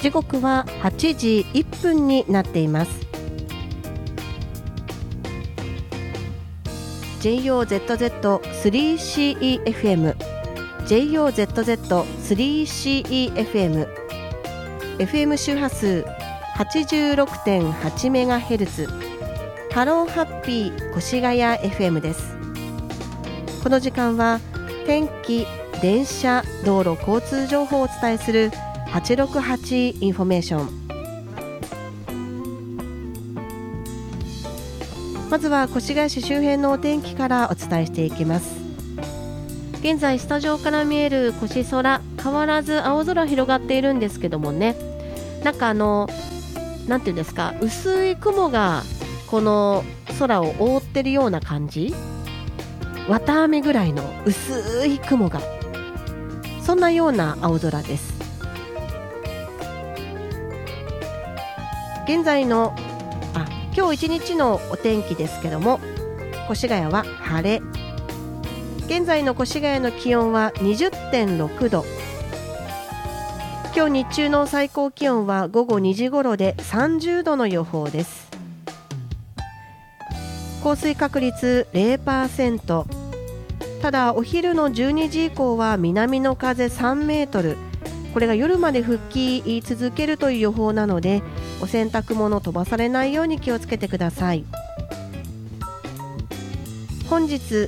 時刻は8時1分になっています。 JOZZ3CEFM JOZZ3CEFM FM 周波数 86.8MHz ハローハッピー越谷 FM です。この時間は天気、電車、道路交通情報をお伝えする868インフォメーション。まずは越谷市周辺のお天気からお伝えしていきます。現在スタジオから見える越空、変わらず青空広がっているんですけどもね、なんかなんていうんですか、薄い雲がこの空を覆ってるような感じ、綿あめぐらいの薄い雲が、そんなような青空です。現在の今日一日のお天気ですけども、越谷は晴れ。現在の越谷の気温は 20.6 度。今日日中の最高気温は午後2時頃で30度の予報です。降水確率 0%。 ただお昼の12時以降は南の風3メートル、これが夜まで吹き続けるという予報なので、お洗濯物飛ばされないように気をつけてください。本日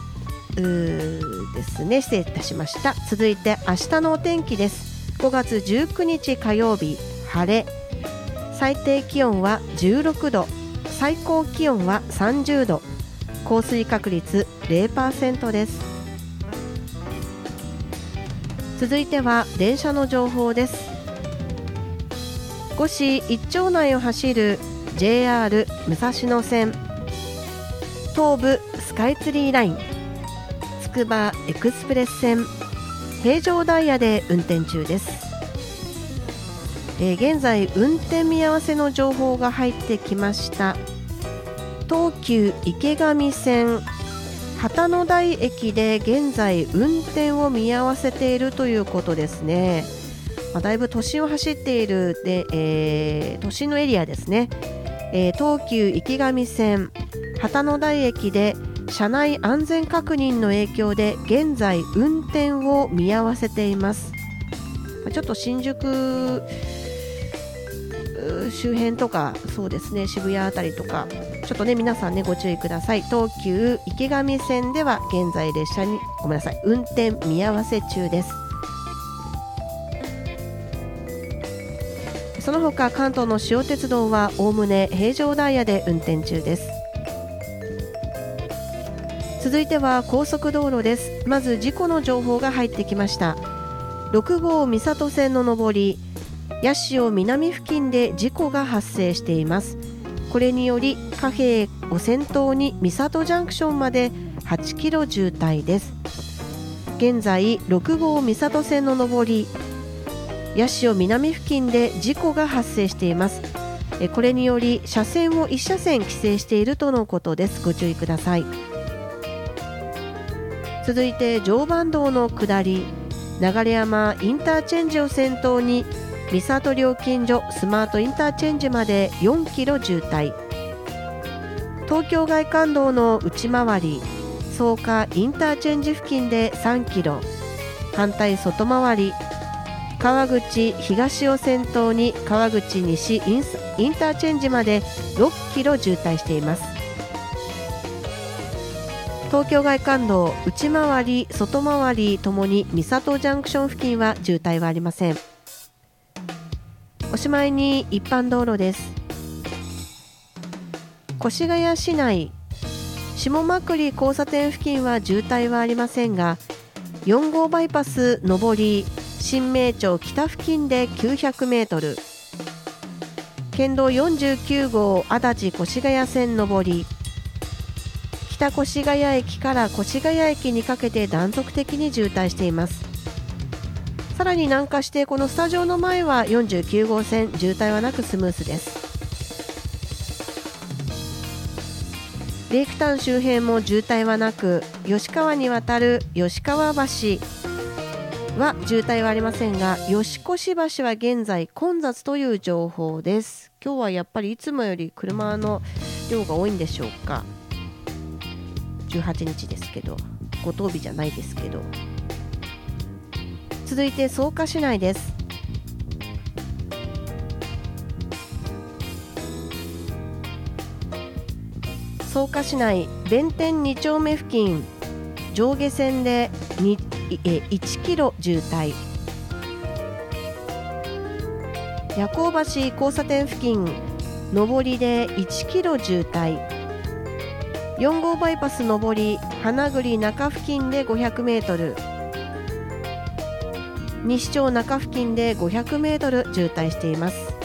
ですね、失礼いたしました。続いて明日のお天気です。5月19日火曜日、晴れ。最低気温は16度、最高気温は30度、降水確率 0% です。続いては電車の情報です。五市一町内を走る JR 武蔵野線、東武スカイツリーライン、つくばエクスプレス線、平常ダイヤで運転中です。現在運転見合わせの情報が入ってきました。東急池上線、旗の台駅で現在運転を見合わせているということですね。だいぶ都心を走っている都心のエリアですね。東急池上線、旗の台駅で車内安全確認の影響で現在運転を見合わせています。ちょっと新宿周辺とか、そうですね、渋谷あたりとか、ちょっとね皆さんねご注意ください。東急池上線では現在列車に運転見合わせ中です。その他関東の主要鉄道はおおむね平常ダイヤで運転中です。続いては高速道路です。まず事故の情報が入ってきました。6号三郷線の上り、八潮南付近で事故が発生しています。これにより貨幣を先頭に三郷ジャンクションまで8キロ渋滞です。現在6号三郷線の上り、八潮南付近で事故が発生しています。これにより車線を1車線規制しているとのことです。ご注意ください。続いて常磐道の下り、流山インターチェンジを先頭に三郷料金所スマートインターチェンジまで4キロ渋滞。東京外環道の内回り、草加インターチェンジ付近で3キロ、反対外回り、川口東を先頭に川口西インターチェンジまで6キロ渋滞しています。東京外環道内回り外回りともに三郷ジャンクション付近は渋滞はありません。おしまいに一般道路です。越谷市内下間久里交差点付近は渋滞はありませんが、4号バイパス上り新名町北付近で900メートル、県道49号足立越谷線上り、北越谷駅から越谷駅にかけて断続的に渋滞しています。さらに南下してこのスタジオの前は49号線、渋滞はなくスムースです。レイクタウン周辺も渋滞はなく、吉川に渡る吉川橋、 は渋滞はありませんが、吉越橋は現在混雑という情報です。今日はやっぱりいつもより車の量が多いんでしょうか。18日ですけど、五十日じゃないですけど。続いて草加市内です。草加市内弁天2丁目付近、上下線で1キロ渋滞。夜行橋交差点付近、上りで1キロ渋滞。4号バイパス上り花栗中付近で500メートル、西町中付近で500メートル渋滞しています。